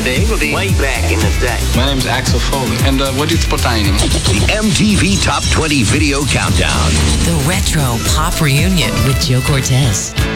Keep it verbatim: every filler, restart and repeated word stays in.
today will be way back in the day. My name's Axel Foley, and uh, what is Potainium? The M T V Top twenty Video Countdown. The Retro Pop Reunion with Joe Cortez.